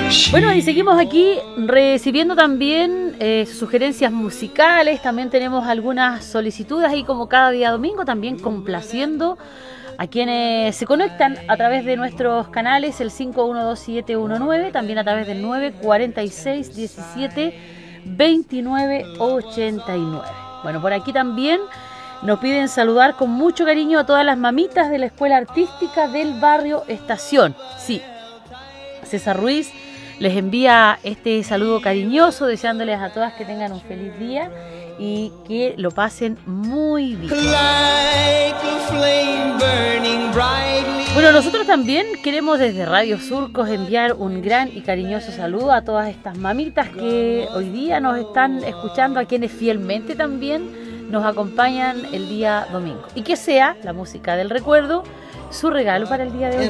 Bueno, y seguimos aquí recibiendo también sugerencias musicales. También tenemos algunas solicitudes ahí como cada día domingo, también complaciendo a quienes se conectan a través de nuestros canales, el 512719, también a través del 946172989. Bueno, por aquí también nos piden saludar con mucho cariño a todas las mamitas de la Escuela Artística del Barrio Estación. Sí, César Ruiz les envía este saludo cariñoso, deseándoles a todas que tengan un feliz día y que lo pasen muy bien. Bueno, nosotros también queremos desde Radio Surcos enviar un gran y cariñoso saludo a todas estas mamitas que hoy día nos están escuchando, a quienes fielmente también nos acompañan el día domingo. Y que sea la música del recuerdo su regalo para el día de hoy.